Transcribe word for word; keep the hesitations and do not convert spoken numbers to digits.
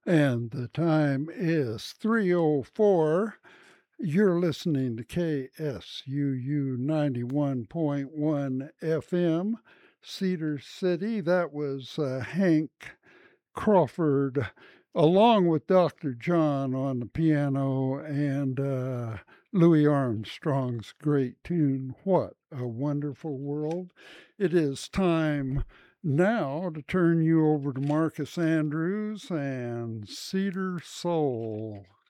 And the time is three oh four. You're listening to K S U U ninety-one point one F M, Cedar City. That was uh, Hank Crawford, along with Doctor John on the piano and uh, Louis Armstrong's great tune, What a Wonderful World. It is time now to turn you over to Marcus Andrews and Cedar Soul.